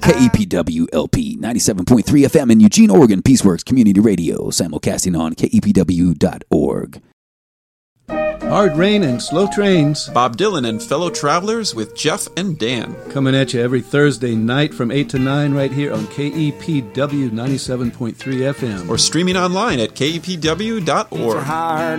KEPW-LP 97.3 FM in Eugene, Oregon. Peaceworks Community Radio, simulcasting on KEPW.org. Hard rain and slow trains. Bob Dylan and Fellow Travelers with Jeff and Dan. Coming at you every Thursday night from 8 to 9 right here on KEPW 97.3 FM. Or streaming online at KEPW.org.